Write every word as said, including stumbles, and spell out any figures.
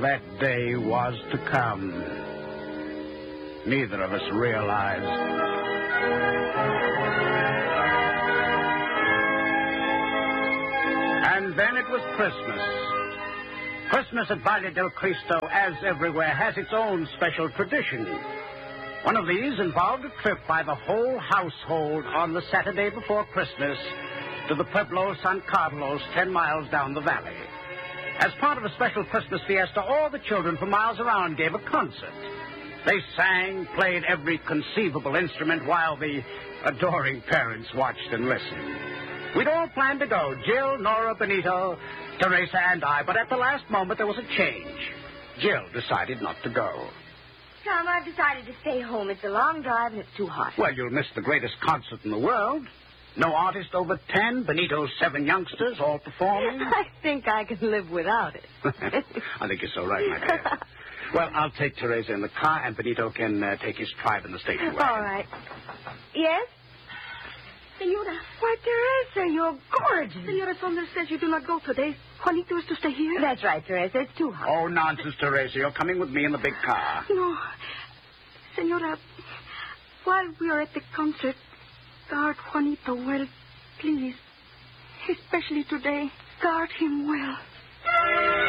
That day was to come. Neither of us realized. And then it was Christmas. Christmas at Valle del Cristo, as everywhere, has its own special tradition. One of these involved a trip by the whole household on the Saturday before Christmas to the Pueblo San Carlos, ten miles down the valley. As part of a special Christmas fiesta, all the children from miles around gave a concert. They sang, played every conceivable instrument while the adoring parents watched and listened. We'd all planned to go, Jill, Nora, Benito, Teresa, and I, but at the last moment there was a change. Jill decided not to go. Tom, I've decided to stay home. It's a long drive and it's too hot. Well, you'll miss the greatest concert in the world. No artist over ten, Benito's seven youngsters all performing. I think I can live without it. I think you're so right, my dear. Well, I'll take Teresa in the car, and Benito can uh, take his tribe in the station wagon. All right. Yes? Senora. Why, Teresa, you're gorgeous. Senora Saunders says you do not go today. Juanito is to stay here. That's right, Teresa. It's too hot. Oh, nonsense, Teresa. You're coming with me in the big car. No. Senora, while we are at the concert, guard Juanito well, please. Especially today. Guard him well.